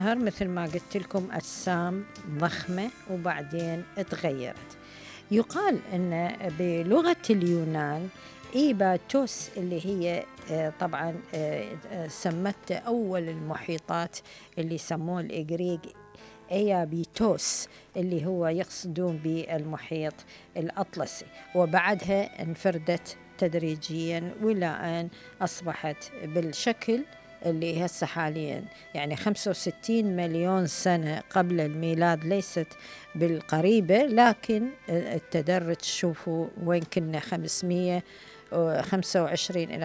مثل ما قلت لكم أجسام ضخمة وبعدين تغيرت. يقال أن بلغة اليونان إيباتوس اللي هي طبعا سمت أول المحيطات اللي سموه الإغريق إيابيتوس، اللي هو يقصدون بالمحيط الأطلسي، وبعدها انفردت تدريجيا وإلى أن أصبحت بالشكل اللي هسه حاليا، يعني 65 مليون سنة قبل الميلاد، ليست بالقريبة، لكن التدرج شوفوا وين كنا، 525 إلى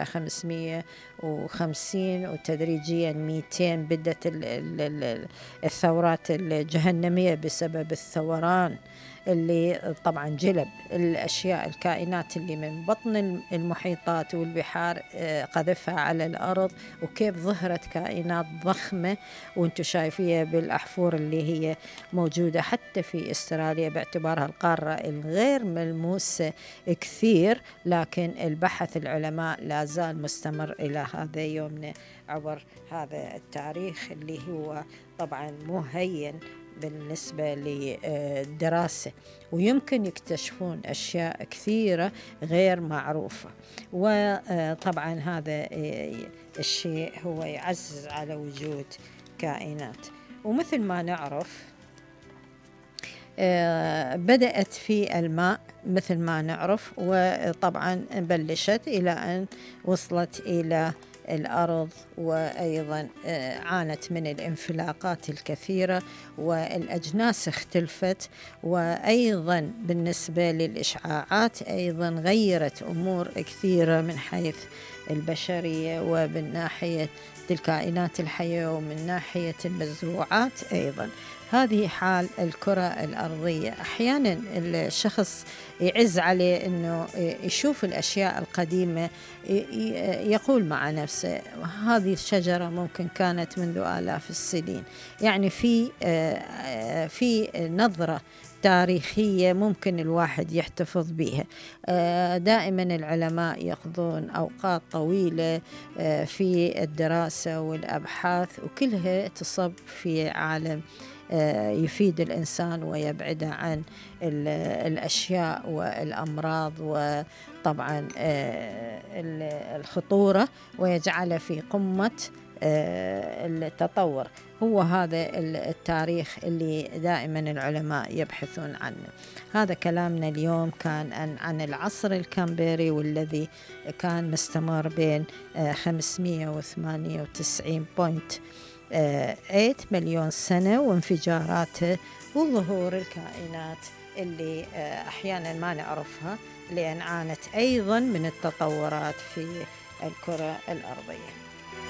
550، وتدريجيا 200 بدت الثورات الجهنمية بسبب الثوران اللي طبعا جلب الأشياء الكائنات اللي من بطن المحيطات والبحار، قذفها على الأرض، وكيف ظهرت كائنات ضخمة وانتم شايفيها بالأحفور اللي هي موجودة حتى في استراليا، باعتبارها القارة الغير ملموسة كثير، لكن البحث العلماء لا زال مستمر إلى هذا يومنا عبر هذا التاريخ اللي هو طبعا مو هين بالنسبة للدراسة، ويمكن يكتشفون أشياء كثيرة غير معروفة. وطبعا هذا الشيء هو يعزز على وجود كائنات. ومثل ما نعرف بدأت في الماء مثل ما نعرف، وطبعا بلشت إلى أن وصلت إلى الأرض، وأيضا عانت من الانفلاقات الكثيرة، والأجناس اختلفت، وأيضا بالنسبة للإشعاعات أيضا غيرت أمور كثيرة من حيث البشرية، ومن ناحية الكائنات الحية، ومن ناحية المزروعات أيضا. هذه حال الكرة الأرضية. أحيانا الشخص يعز عليه أنه يشوف الأشياء القديمة، يقول مع نفسه هذه الشجرة ممكن كانت منذ آلاف السنين، يعني في نظرة تاريخية ممكن الواحد يحتفظ بها. دائما العلماء يقضون أوقات طويلة في الدراسة والأبحاث، وكلها تصب في عالم يفيد الإنسان ويبعده عن الأشياء والأمراض، وطبعا الخطورة، ويجعله في قمة التطور. هو هذا التاريخ اللي دائما العلماء يبحثون عنه. هذا كلامنا اليوم كان عن العصر الكامبري، والذي كان مستمر بين 598.8 مليون سنة، وانفجاراته وظهور الكائنات اللي أحيانا ما نعرفها، لأن عانت أيضا من التطورات في الكرة الأرضية.